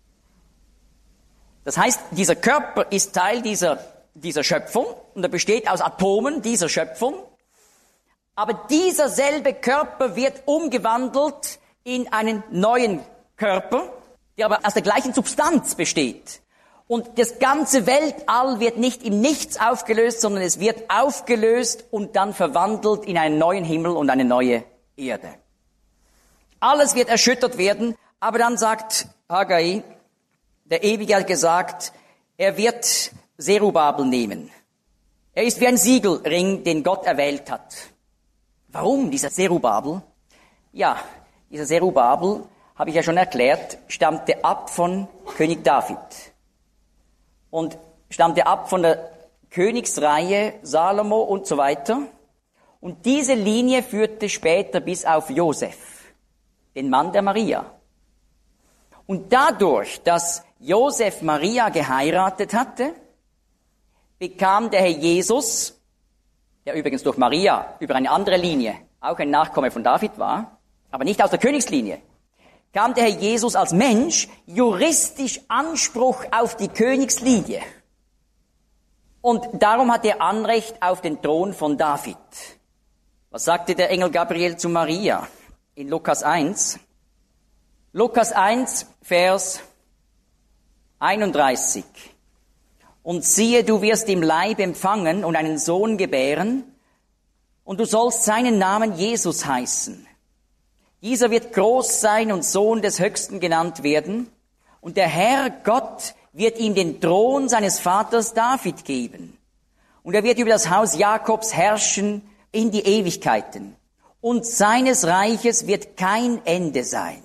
Das heißt, dieser Körper ist Teil dieser, dieser Schöpfung und er besteht aus Atomen dieser Schöpfung. Aber dieser selbe Körper wird umgewandelt in einen neuen Körper, der aber aus der gleichen Substanz besteht. Und das ganze Weltall wird nicht im Nichts aufgelöst, sondern es wird aufgelöst und dann verwandelt in einen neuen Himmel und eine neue Erde. Alles wird erschüttert werden, aber dann sagt Haggai, der Ewige hat gesagt, er wird Zerubabel nehmen. Er ist wie ein Siegelring, den Gott erwählt hat. Warum dieser Zerubabel? Ja, dieser Zerubabel, habe ich ja schon erklärt, stammte ab von König David. Und stammte ab von der Königsreihe Salomo und so weiter. Und diese Linie führte später bis auf Josef, den Mann der Maria. Und dadurch, dass Josef Maria geheiratet hatte, bekam der Herr Jesus, der übrigens durch Maria über eine andere Linie auch ein Nachkomme von David war, aber nicht aus der Königslinie, kam der Herr Jesus als Mensch juristisch Anspruch auf die Königslinie. Und darum hat er Anrecht auf den Thron von David. Was sagte der Engel Gabriel zu Maria in Lukas eins? Lukas eins, Vers einunddreißig. Und siehe, du wirst im Leib empfangen und einen Sohn gebären, und du sollst seinen Namen Jesus heißen. Dieser wird groß sein und Sohn des Höchsten genannt werden, und der Herr Gott wird ihm den Thron seines Vaters David geben. Und er wird über das Haus Jakobs herrschen in die Ewigkeiten. Und seines Reiches wird kein Ende sein.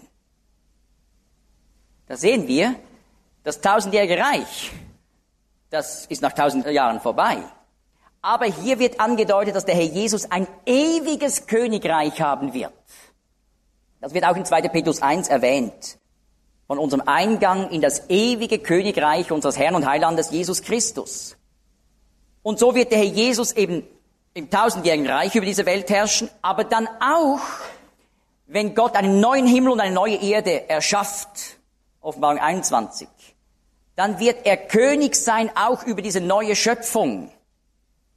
Da sehen wir, das tausendjährige Reich, das ist nach tausend Jahren vorbei. Aber hier wird angedeutet, dass der Herr Jesus ein ewiges Königreich haben wird. Das wird auch in zweiter Petrus eins erwähnt. Von unserem Eingang in das ewige Königreich unseres Herrn und Heilandes Jesus Christus. Und so wird der Herr Jesus eben im tausendjährigen Reich über diese Welt herrschen, aber dann auch, wenn Gott einen neuen Himmel und eine neue Erde erschafft, Offenbarung einundzwanzig, dann wird er König sein auch über diese neue Schöpfung.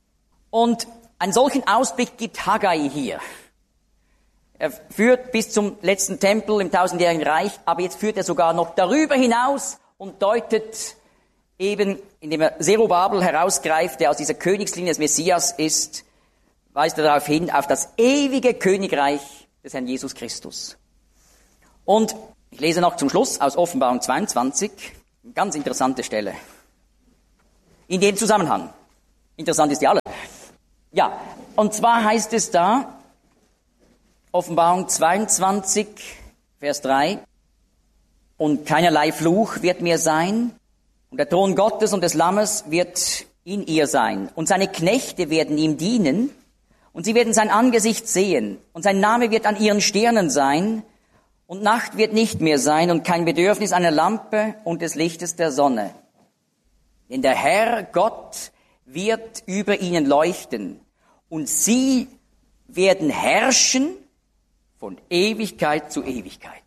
Und einen solchen Ausblick gibt Haggai hier. Er führt bis zum letzten Tempel im tausendjährigen Reich, aber jetzt führt er sogar noch darüber hinaus und deutet eben, indem er Zerubabel herausgreift, der aus dieser Königslinie des Messias ist, weist er darauf hin, auf das ewige Königreich des Herrn Jesus Christus. Und ich lese noch zum Schluss aus Offenbarung zweiundzwanzig, eine ganz interessante Stelle. In dem Zusammenhang. Interessant ist die alle. Ja, und zwar heißt es da, Offenbarung zweiundzwanzig, Vers drei, und keinerlei Fluch wird mehr sein, und der Thron Gottes und des Lammes wird in ihr sein, und seine Knechte werden ihm dienen, und sie werden sein Angesicht sehen, und sein Name wird an ihren Stirnen sein, und Nacht wird nicht mehr sein, und kein Bedürfnis einer Lampe und des Lichtes der Sonne. Denn der Herr Gott wird über ihnen leuchten, und sie werden herrschen von Ewigkeit zu Ewigkeit.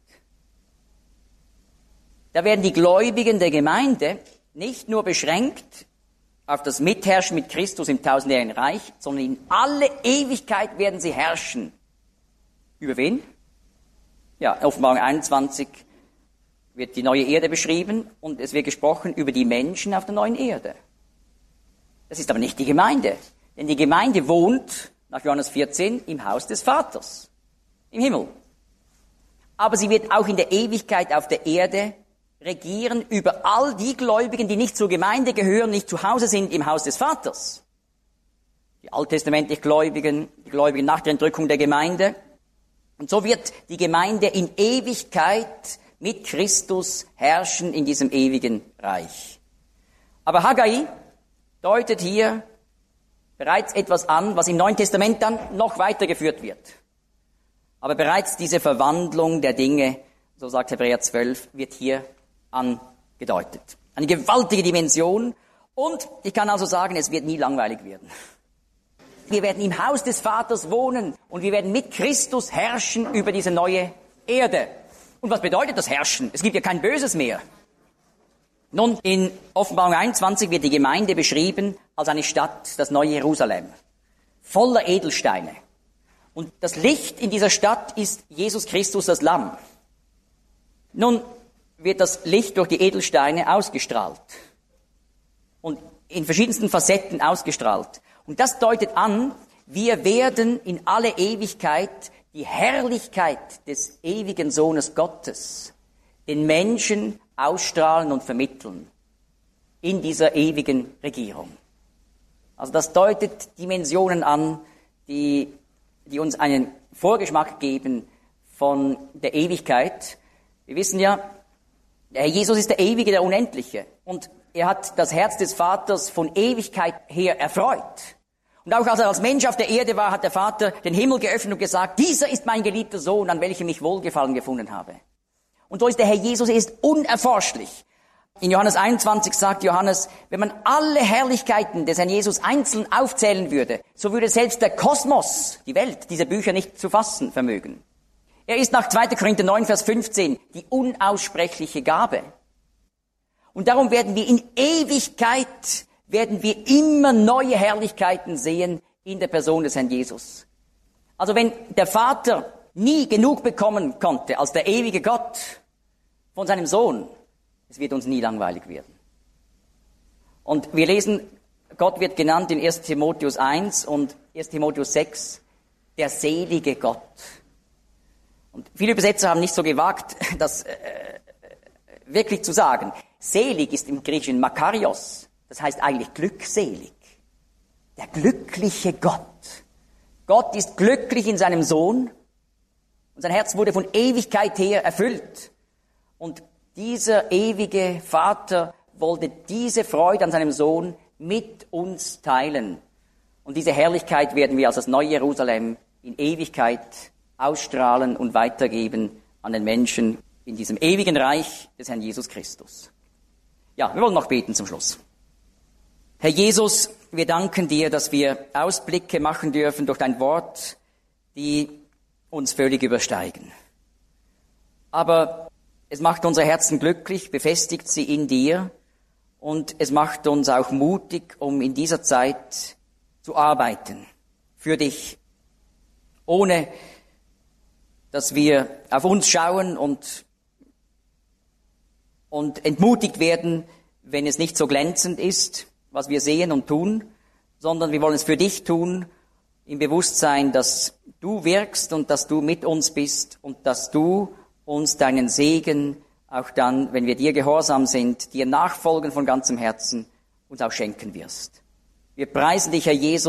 Da werden die Gläubigen der Gemeinde nicht nur beschränkt auf das Mitherrschen mit Christus im tausendjährigen Reich, sondern in alle Ewigkeit werden sie herrschen. Über wen? Ja, Offenbarung einundzwanzig wird die neue Erde beschrieben und es wird gesprochen über die Menschen auf der neuen Erde. Das ist aber nicht die Gemeinde, denn die Gemeinde wohnt, nach Johannes vierzehn, im Haus des Vaters, im Himmel. Aber sie wird auch in der Ewigkeit auf der Erde regieren über all die Gläubigen, die nicht zur Gemeinde gehören, nicht zu Hause sind im Haus des Vaters. Die alttestamentlich Gläubigen, die Gläubigen nach der Entrückung der Gemeinde. Und so wird die Gemeinde in Ewigkeit mit Christus herrschen in diesem ewigen Reich. Aber Haggai deutet hier bereits etwas an, was im Neuen Testament dann noch weitergeführt wird. Aber bereits diese Verwandlung der Dinge, so sagt Hebräer zwölf, wird hier angedeutet. Eine gewaltige Dimension und ich kann also sagen, es wird nie langweilig werden. Wir werden im Haus des Vaters wohnen und wir werden mit Christus herrschen über diese neue Erde. Und was bedeutet das Herrschen? Es gibt ja kein Böses mehr. Nun, in Offenbarung einundzwanzig wird die Gemeinde beschrieben als eine Stadt, das neue Jerusalem, voller Edelsteine. Und das Licht in dieser Stadt ist Jesus Christus, das Lamm. Nun wird das Licht durch die Edelsteine ausgestrahlt und in verschiedensten Facetten ausgestrahlt. Und das deutet an, wir werden in alle Ewigkeit die Herrlichkeit des ewigen Sohnes Gottes den Menschen ausstrahlen und vermitteln in dieser ewigen Regierung. Also das deutet Dimensionen an, die, die uns einen Vorgeschmack geben von der Ewigkeit. Wir wissen ja, der Herr Jesus ist der Ewige, der Unendliche. Und er hat das Herz des Vaters von Ewigkeit her erfreut. Und auch als er als Mensch auf der Erde war, hat der Vater den Himmel geöffnet und gesagt, dieser ist mein geliebter Sohn, an welchem ich Wohlgefallen gefunden habe. Und so ist der Herr Jesus, er ist unerforschlich. In Johannes einundzwanzig sagt Johannes, wenn man alle Herrlichkeiten des Herrn Jesus einzeln aufzählen würde, so würde selbst der Kosmos, die Welt, diese Bücher nicht zu fassen vermögen. Er ist nach zweiter Korinther neun, Vers fünfzehn die unaussprechliche Gabe. Und darum werden wir in Ewigkeit, werden wir immer neue Herrlichkeiten sehen in der Person des Herrn Jesus. Also wenn der Vater nie genug bekommen konnte als der ewige Gott von seinem Sohn, es wird uns nie langweilig werden. Und wir lesen, Gott wird genannt in erster Timotheus eins und erster Timotheus sechs, der selige Gott. Und viele Übersetzer haben nicht so gewagt, das äh, wirklich zu sagen. Selig ist im Griechischen Makarios, das heißt eigentlich glückselig. Der glückliche Gott. Gott ist glücklich in seinem Sohn und sein Herz wurde von Ewigkeit her erfüllt. Und dieser ewige Vater wollte diese Freude an seinem Sohn mit uns teilen. Und diese Herrlichkeit werden wir als das neue Jerusalem in Ewigkeit ausstrahlen und weitergeben an den Menschen in diesem ewigen Reich des Herrn Jesus Christus. Ja, wir wollen noch beten zum Schluss. Herr Jesus, wir danken dir, dass wir Ausblicke machen dürfen durch dein Wort, die uns völlig übersteigen. Aber es macht unsere Herzen glücklich, befestigt sie in dir und es macht uns auch mutig, um in dieser Zeit zu arbeiten für dich, ohne dass wir auf uns schauen und, und entmutigt werden, wenn es nicht so glänzend ist, was wir sehen und tun, sondern wir wollen es für dich tun, im Bewusstsein, dass du wirkst und dass du mit uns bist und dass du uns deinen Segen auch dann, wenn wir dir gehorsam sind, dir nachfolgen von ganzem Herzen, uns auch schenken wirst. Wir preisen dich, Herr Jesus,